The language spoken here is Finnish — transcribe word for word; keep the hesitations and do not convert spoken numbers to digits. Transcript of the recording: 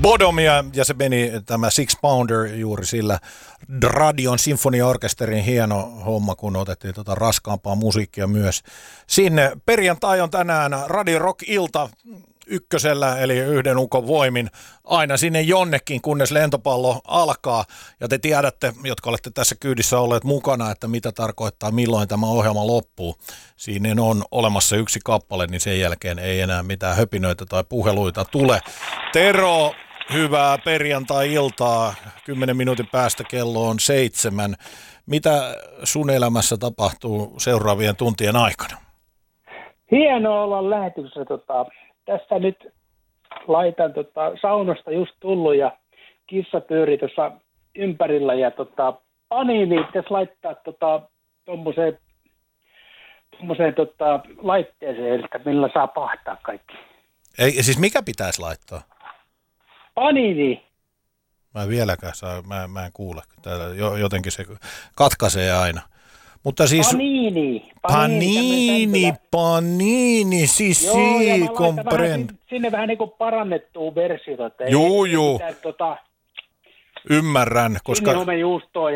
Bodomia, ja se meni tämä Six Pounder juuri sillä Radion sinfoniaorkesterin hieno homma, kun otettiin tota raskaampaa musiikkia myös sinne. Perjantai on tänään Radio Rock-ilta ykkösellä, eli yhden ukon voimin, aina sinne jonnekin, kunnes lentopallo alkaa. Ja te tiedätte, jotka olette tässä kyydissä olleet mukana, että mitä tarkoittaa, milloin tämä ohjelma loppuu. Siinä on olemassa yksi kappale, niin sen jälkeen ei enää mitään höpinöitä tai puheluita tule. Tero, hyvää perjantai-iltaa. Kymmenen minuutin päästä kello on seitsemän. Mitä sun elämässä tapahtuu seuraavien tuntien aikana? Hienoa olla lähetyksessä. Tota, tässä nyt laitan tota, saunasta just tullut ja kissa pyörii tuossa ympärillä. Ja tota, Panini pitäisi laittaa tota, tuommoiseen tommoseen, tota, laitteeseen, että millä saa pahtaa kaikki. Ei, siis mikä pitäisi laittaa? Panini. Mä en vieläkään saa, mä, mä en kuule. Täällä jotenkin se katkaisee aina. Mutta siis... Panini. Panini, panini, siis joo, si, comprend. Sinne, sinne vähän niin kuin parannettua versiota. Juu, juu. Tota, ymmärrän, koska... sinne juustoa